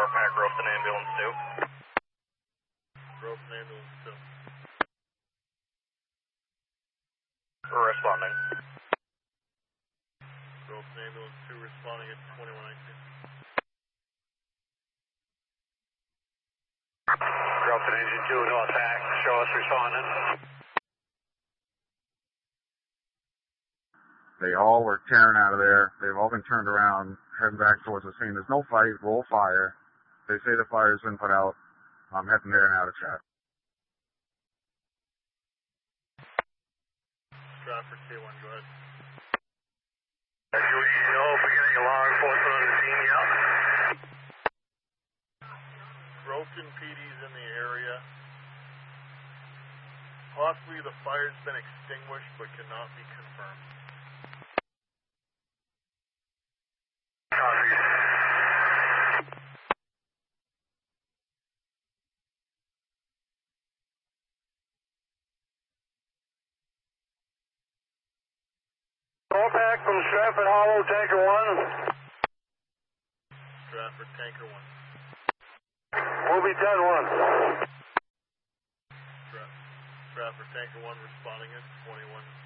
Pack, Ropeton Ambulance 2. Ropeton Ambulance 2. We're responding. Ropeton Ambulance 2 responding at 2119. Ropeton Engine 2, North Pack, show us responding. They all were tearing out of there. They've all been turned around, heading back towards the scene. There's no fight, roll fire. They say the fire's been put out. I'm heading there now to check. Stratford K1, go ahead. Do we know if we're getting law enforcement on the scene yet? Ropeton PD's in the area. Possibly the fire's been extinguished but cannot be confirmed. Copy. Pack from Stratford Hollow, Tanker 1. Stratford Tanker 1. We'll be 10-1. Stratford Tanker 1 responding at 21.